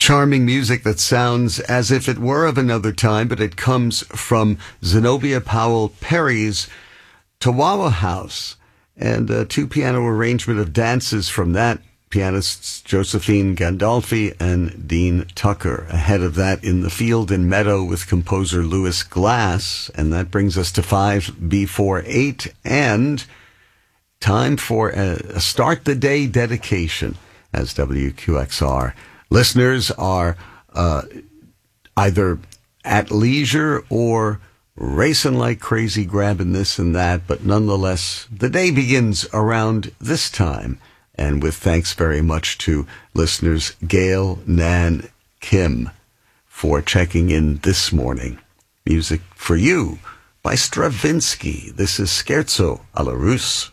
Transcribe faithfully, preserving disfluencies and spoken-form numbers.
Charming music that sounds as if it were of another time, but it comes from Zenobia Powell Perry's Tawawa House, and a two-piano arrangement of dances from that, pianists Josephine Gandolfi and Dean Tucker. Ahead of that, In the Field and Meadow with composer Louis Glass, and that brings us to five B four eight, and time for a, a Start the Day dedication as W Q X R. Listeners are uh, either at leisure or racing like crazy, grabbing this and that, but nonetheless, the day begins around this time. And with thanks very much to listeners Gail, Nan, Kim for checking in this morning. Music for you by Stravinsky. This is Scherzo alla Russe.